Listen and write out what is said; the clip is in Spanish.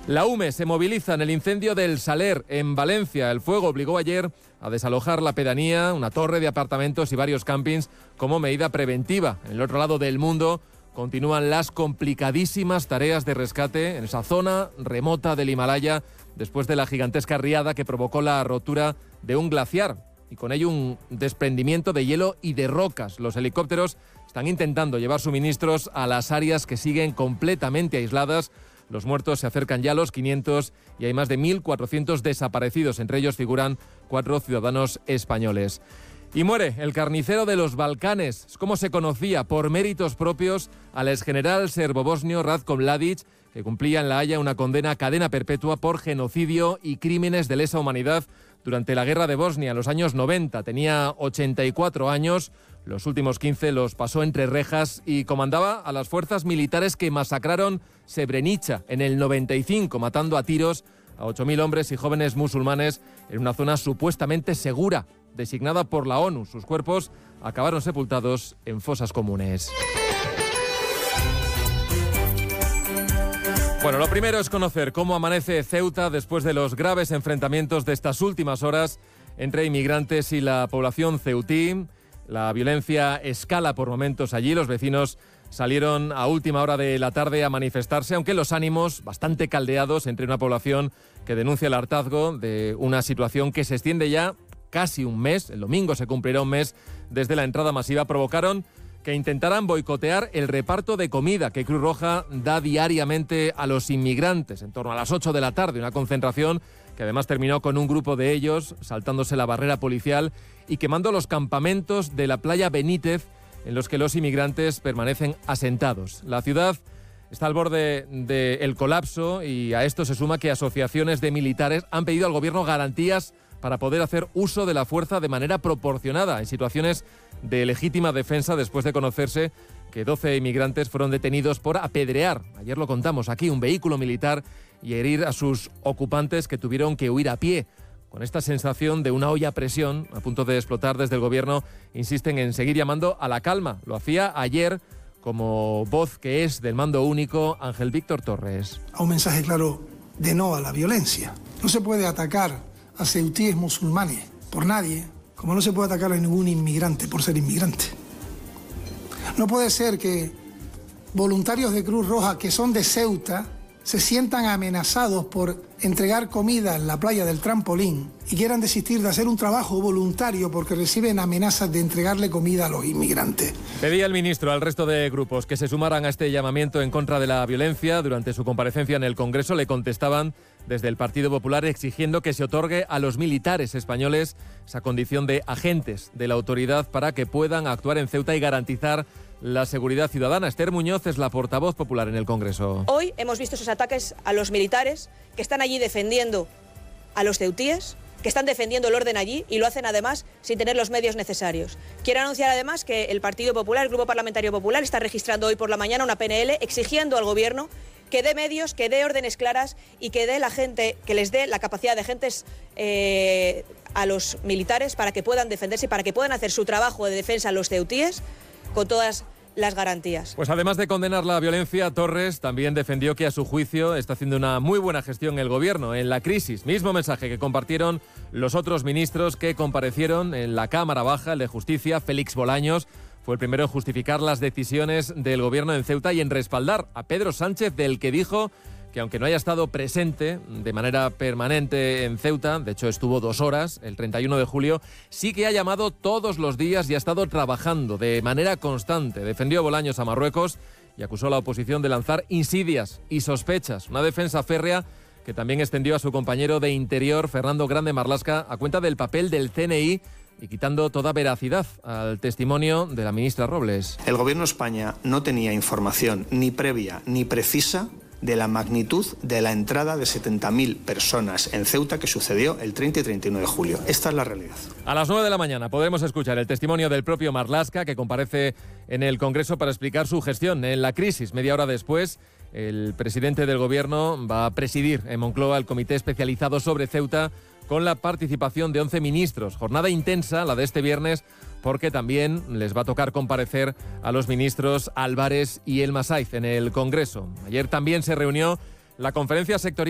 La UME se moviliza en el incendio del Saler, en Valencia. El fuego obligó ayer a desalojar la pedanía, una torre de apartamentos y varios campings como medida preventiva. En el otro lado del mundo continúan las complicadísimas tareas de rescate en esa zona remota del Himalaya después de la gigantesca riada que provocó la rotura de un glaciar y con ello un desprendimiento de hielo y de rocas. Los helicópteros están intentando llevar suministros a las áreas que siguen completamente aisladas. Los muertos se acercan ya a los 500 y hay más de 1.400 desaparecidos. Entre ellos figuran 4 ciudadanos españoles. Y muere el carnicero de los Balcanes. Es como se conocía por méritos propios al exgeneral serbobosnio Ratko Mladic, que cumplía en La Haya una condena a cadena perpetua por genocidio y crímenes de lesa humanidad durante la guerra de Bosnia en los años 90. Tenía 84 años. Los últimos 15 los pasó entre rejas y comandaba a las fuerzas militares que masacraron Srebrenica en el 95, matando a tiros a 8.000 hombres y jóvenes musulmanes en una zona supuestamente segura, designada por la ONU. Sus cuerpos acabaron sepultados en fosas comunes. Bueno, lo primero es conocer cómo amanece Ceuta después de los graves enfrentamientos de estas últimas horas entre inmigrantes y la población ceutí. La violencia escala por momentos allí. Los vecinos salieron a última hora de la tarde a manifestarse, aunque los ánimos bastante caldeados entre una población que denuncia el hartazgo de una situación que se extiende ya casi un mes. El domingo se cumplirá un mes desde la entrada masiva. Provocaron que intentaran boicotear el reparto de comida que Cruz Roja da diariamente a los inmigrantes en torno a las 8 de la tarde. Una concentración que además terminó con un grupo de ellos saltándose la barrera policial y quemando los campamentos de la playa Benítez en los que los inmigrantes permanecen asentados. La ciudad está al borde del colapso y a esto se suma que asociaciones de militares han pedido al gobierno garantías para poder hacer uso de la fuerza de manera proporcionada en situaciones de legítima defensa después de conocerse que 12 inmigrantes fueron detenidos por apedrear, ayer lo contamos aquí, un vehículo militar y herir a sus ocupantes que tuvieron que huir a pie. Con esta sensación de una olla a presión a punto de explotar desde el gobierno, insisten en seguir llamando a la calma. Lo hacía ayer como voz que es del mando único Ángel Víctor Torres. A un mensaje claro de no a la violencia. No se puede atacar a ceutíes musulmanes por nadie, como no se puede atacar a ningún inmigrante por ser inmigrante. No puede ser que voluntarios de Cruz Roja que son de Ceuta se sientan amenazados por entregar comida en la playa del Trampolín y quieran desistir de hacer un trabajo voluntario porque reciben amenazas de entregarle comida a los inmigrantes. Pedía el ministro al resto de grupos que se sumaran a este llamamiento en contra de la violencia. Durante su comparecencia en el Congreso le contestaban desde el Partido Popular exigiendo que se otorgue a los militares españoles esa condición de agentes de la autoridad para que puedan actuar en Ceuta y garantizar la seguridad ciudadana. Esther Muñoz es la portavoz popular en el Congreso. Hoy hemos visto esos ataques a los militares que están allí defendiendo a los ceutíes, que están defendiendo el orden allí y lo hacen además sin tener los medios necesarios. Quiero anunciar además que el Partido Popular, el Grupo Parlamentario Popular, está registrando hoy por la mañana una PNL exigiendo al Gobierno que dé medios, que dé órdenes claras y que dé la gente, que les dé la capacidad de agentes a los militares para que puedan defenderse y para que puedan hacer su trabajo de defensa a los ceutíes con todas las garantías. Pues además de condenar la violencia, Torres también defendió que a su juicio está haciendo una muy buena gestión el gobierno en la crisis. Mismo mensaje que compartieron los otros ministros que comparecieron en la Cámara Baja, el de Justicia, Félix Bolaños, fue el primero en justificar las decisiones del gobierno en Ceuta y en respaldar a Pedro Sánchez, del que dijo que aunque no haya estado presente de manera permanente en Ceuta, de hecho estuvo 2 horas, el 31 de julio, sí que ha llamado todos los días y ha estado trabajando de manera constante. Defendió Bolaños a Marruecos y acusó a la oposición de lanzar insidias y sospechas. Una defensa férrea que también extendió a su compañero de Interior, Fernando Grande Marlaska, a cuenta del papel del CNI y quitando toda veracidad al testimonio de la ministra Robles. El gobierno de España no tenía información ni previa ni precisa de la magnitud de la entrada de 70.000 personas en Ceuta que sucedió el 30 y 31 de julio. Esta es la realidad. A las 9 de la mañana podremos escuchar el testimonio del propio Marlaska, que comparece en el Congreso para explicar su gestión en la crisis. Media hora después, el presidente del Gobierno va a presidir en Moncloa el comité especializado sobre Ceuta con la participación de 11 ministros. Jornada intensa, la de este viernes, porque también les va a tocar comparecer a los ministros Álvarez y El Masaiz en el Congreso. Ayer también se reunió la conferencia sectorial